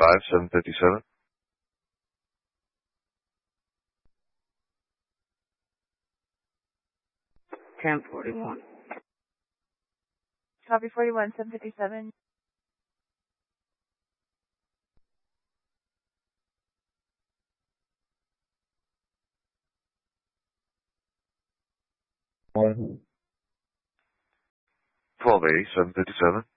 737. Ten 41. Copy 41, 757. One. 12A, 757.